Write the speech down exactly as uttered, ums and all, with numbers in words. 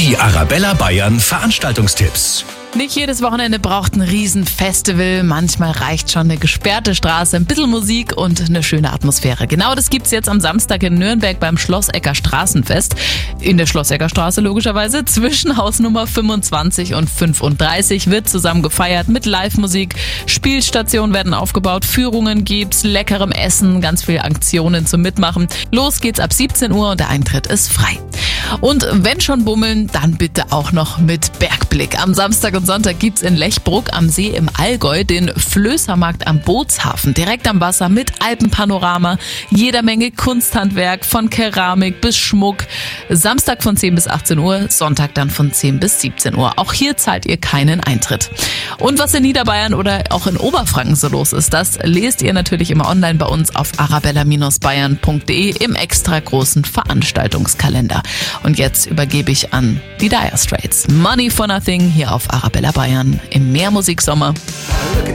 Die Arabella Bayern Veranstaltungstipps. Nicht jedes Wochenende braucht ein Riesenfestival. Manchmal reicht schon eine gesperrte Straße, ein bisschen Musik und eine schöne Atmosphäre. Genau das gibt's jetzt am Samstag in Nürnberg beim Schlossecker Straßenfest. In der Schlossecker Straße logischerweise. Zwischen Hausnummer fünfundzwanzig und fünfunddreißig wird zusammen gefeiert mit Live-Musik. Spielstationen werden aufgebaut, Führungen gibt's, leckerem Essen, ganz viele Aktionen zum Mitmachen. Los geht's ab siebzehn Uhr und der Eintritt ist frei. Und wenn schon bummeln, dann bitte auch noch mit Bergblick. Am Samstag und Sonntag gibt's in Lechbruck am See im Allgäu den Flößermarkt am Bootshafen. Direkt am Wasser mit Alpenpanorama, jeder Menge Kunsthandwerk, von Keramik bis Schmuck. Samstag von zehn bis achtzehn Uhr, Sonntag dann von zehn bis siebzehn Uhr. Auch hier zahlt ihr keinen Eintritt. Und was in Niederbayern oder auch in Oberfranken so los ist, das lest ihr natürlich immer online bei uns auf arabella Bindestrich bayern punkt de im extra großen Veranstaltungskalender. Und jetzt übergebe ich an die Dire Straits. Money for Nothing hier auf Arabella Bayern im Mehrmusiksommer.